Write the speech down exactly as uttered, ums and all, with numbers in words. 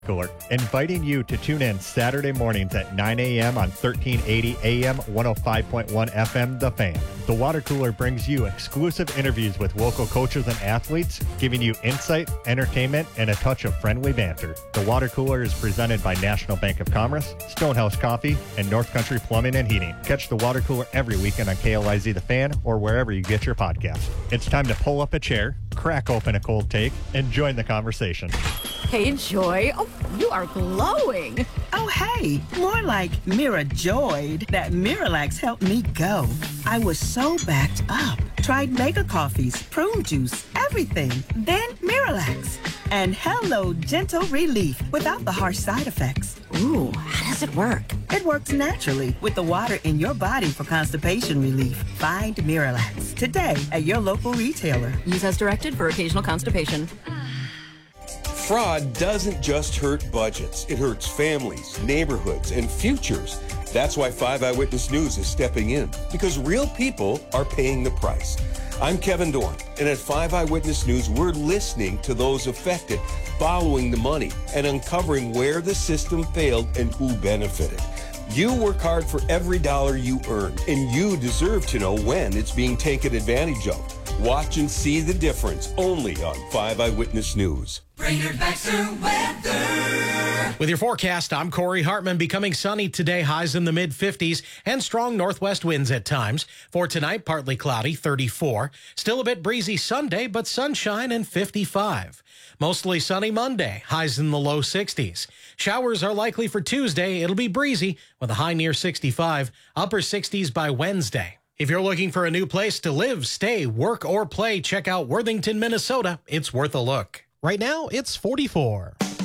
Cooler, inviting you to tune in Saturday mornings at nine a.m. on thirteen eighty A M, one oh five point one F M, The Fan. The Water Cooler brings you exclusive interviews with local coaches and athletes, giving you insight, entertainment, and a touch of friendly banter. The Water Cooler is presented by National Bank of Commerce, Stonehouse Coffee, and North Country Plumbing and Heating. Catch The Water Cooler every weekend on K L I Z The Fan or wherever you get your podcasts. It's time to pull up a chair, crack open a cold take, and join the conversation. Hey, Joy. Oh, you are glowing. Oh, hey. More like Mira joyed that Miralax helped me go. I was so backed up. Tried mega coffees, prune juice, everything. Then Miralax. And hello, gentle relief without the harsh side effects. Ooh, how does it work? It works naturally with the water in your body for constipation relief. Find Miralax today at your local retailer. Use as directed for occasional constipation. Fraud doesn't just hurt budgets. It hurts families, neighborhoods, and futures. That's why five Eyewitness News is stepping in, because real people are paying the price. I'm Kevin Dorn, and at five Eyewitness News, we're listening to those affected, following the money, and uncovering where the system failed and who benefited. You work hard for every dollar you earn, and you deserve to know when it's being taken advantage of. Watch and see the difference only on five Eyewitness News. Brainerd Baxter weather. With your forecast, I'm Corey Hartman. Becoming sunny today, highs in the mid fifties and strong northwest winds at times. For tonight, partly cloudy, thirty-four. Still a bit breezy Sunday, but sunshine and fifty-five. Mostly sunny Monday, highs in the low sixties. Showers are likely for Tuesday. It'll be breezy with a high near sixty-five, upper sixties by Wednesday. If you're looking for a new place to live, stay, work, or play, check out Worthington, Minnesota. It's worth a look. Right now, it's forty-four.